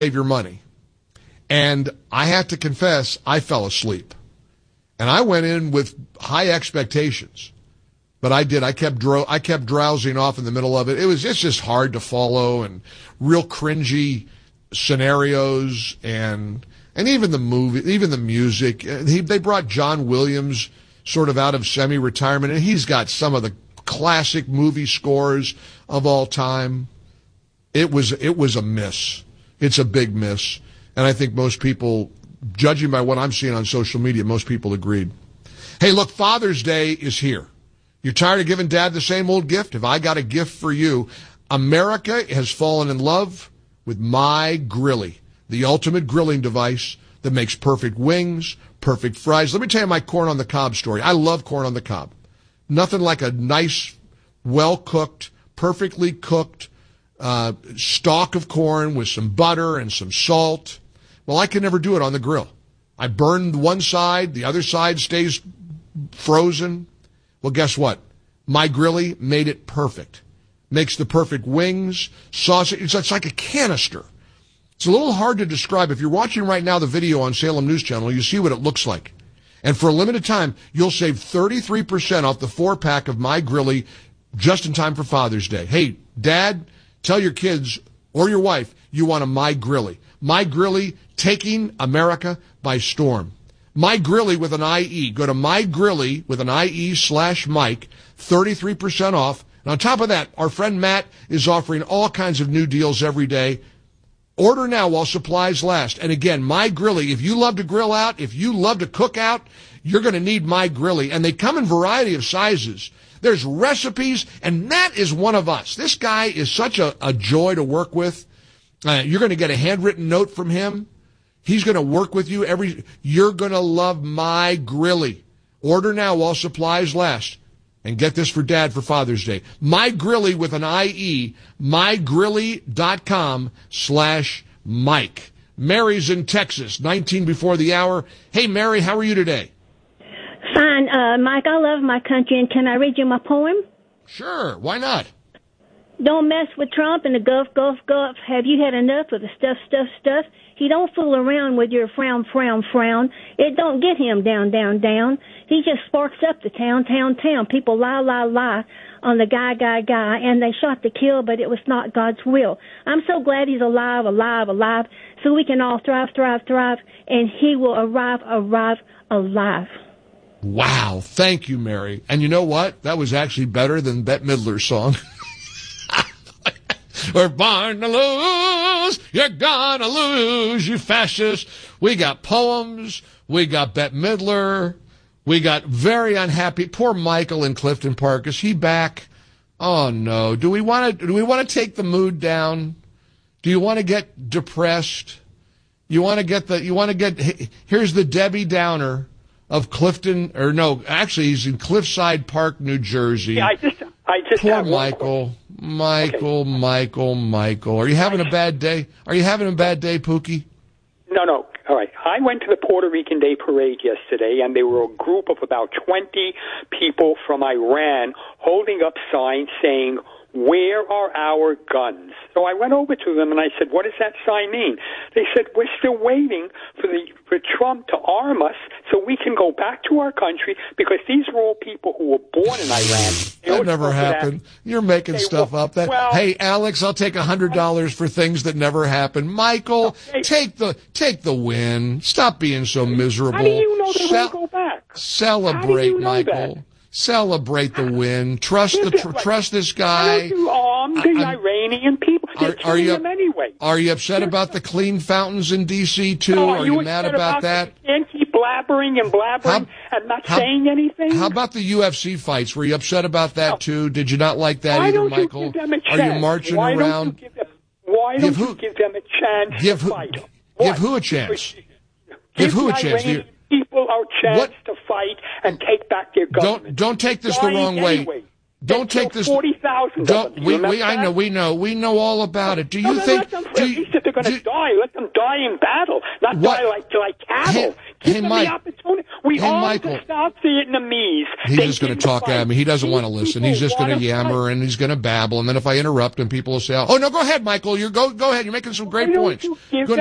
save your money. And I have to confess, I fell asleep. And I went in with high expectations. But I did. I kept drowsing off in the middle of it. It's just hard to follow, and real cringy scenarios, and even the movie, even the music. They brought John Williams sort of out of semi-retirement, and he's got some of the classic movie scores of all time. It was a miss. It's a big miss. And I think most people, judging by what I'm seeing on social media, most people agreed. Hey, look, Father's Day is here. You're tired of giving Dad the same old gift? Have I got a gift for you? America has fallen in love with My Grilly, the ultimate grilling device that makes perfect wings, perfect fries. Let me tell you my corn on the cob story. I love corn on the cob. Nothing like a nice, well-cooked, perfectly cooked stalk of corn with some butter and some salt. Well, I can never do it on the grill. I burn one side, the other side stays frozen. Well, guess what? My Grilly made it perfect. Makes the perfect wings, sausage. It's like a canister. It's a little hard to describe. If you're watching right now the video on Salem News Channel, you see what it looks like. And for a limited time, you'll save 33% off the 4-pack of My Grilly just in time for Father's Day. Hey, Dad, tell your kids or your wife you want a My Grilly. My Grilly taking America by storm. My Grilly with an IE. Go to My Grilly with an IE/Mike, 33% off. And on top of that, our friend Matt is offering all kinds of new deals every day. Order now while supplies last. And again, My Grilly, if you love to grill out, if you love to cook out, you're going to need My Grilly. And they come in a variety of sizes. There's recipes, and Matt is one of us. This guy is such a joy to work with. You're going to get a handwritten note from him. He's going to work with you you're going to love My Grilly. Order now while supplies last. And get this for Dad for Father's Day. My Grilly with an IE, mygrilly.com/Mike. Mary's in Texas, 19 before the hour. Hey, Mary, how are you today? Fine, Mike, I love my country, and can I read you my poem? Sure, why not? Don't mess with Trump and the Gulf. Have you had enough of the stuff? He don't fool around with your frown. It don't get him down. He just sparks up the town. People lie on the guy, and they shot to kill, but it was not God's will. I'm so glad he's alive, so we can all thrive, and he will arrive alive. Wow, thank you, Mary. And you know what? That was actually better than Bette Midler's song. We're born to lose, you're gonna lose, you fascist. We got poems, we got Bette Midler, we got very unhappy. Poor Michael in Clifton Park. Is he back? Oh no. Do we want to take the mood down? Do you want to get depressed? Here's the Debbie Downer of Clifton, or no, actually he's in Cliffside Park, New Jersey. Yeah, I just poor Michael. Michael. Are you having a bad day? Pookie? No. All right. I went to the Puerto Rican Day Parade yesterday, and there were a group of about 20 people from Iran holding up signs saying, "Where are our guns?" So I went over to them and I said, "What does that sign mean?" They said, "We're still waiting for Trump to arm us so we can go back to our country, because these are all people who were born in Iran." That never happened. You're making stuff up. Hey, Alex, I'll take $100 for things that never happened. Michael, take the win. Stop being so miserable. How do you know they won't go back? Celebrate, Michael. That? Celebrate the win. Trust this guy. Why don't you arm the Iranian people? They're killing them anyway. Are you upset about the clean fountains in D.C. too? Are you mad about that? You can't keep blabbering and not saying anything? How about the UFC fights? Were you upset about that too? Did you not like that either, Michael? You give them a chance? Are you marching around? Why don't you give them a chance to fight? Give who a chance? Give who a chance? People a chance to fight and take back their government. Don't take this the wrong way. Don't take this. 40,000. We know all about it. Do you think? At least if they're going to die, let them die in battle, not die like cattle. Give them the opportunity. We Hey, are Michael. to stop Vietnamese. He's They just going to didn't talk fight. at me. He doesn't want to These listen. He's just people going to wanna yammer fight. and he's going to babble. And then if I interrupt him, people will say, "Oh no, go ahead, Michael. Go ahead. You're making some great Why don't points." you give Go